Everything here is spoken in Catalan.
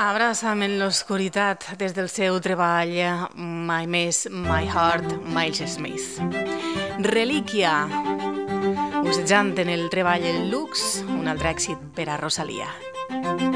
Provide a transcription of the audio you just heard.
Abraça'm en l'oscuritat des del seu treball My Mess, My Heart, Miles Smith. Relíquia, usejant en el treball el Lux, un altre èxit per a Rosalia.